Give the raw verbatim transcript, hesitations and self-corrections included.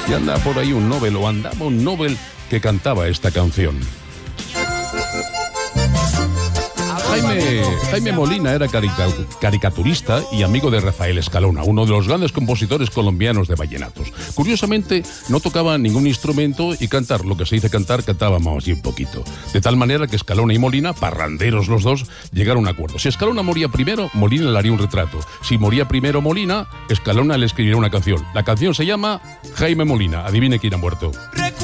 Y anda por ahí un Nobel, o andaba un Nobel que cantaba esta canción. Jaime, Jaime Molina era carica, caricaturista y amigo de Rafael Escalona, uno de los grandes compositores colombianos de vallenatos. Curiosamente, no tocaba ningún instrumento y cantar, lo que se dice cantar, cantaba más bien poquito. De tal manera que Escalona y Molina, parranderos los dos, llegaron a un acuerdo. Si Escalona moría primero, Molina le haría un retrato. Si moría primero Molina, Escalona le escribiría una canción. La canción se llama Jaime Molina. Adivine quién ha muerto.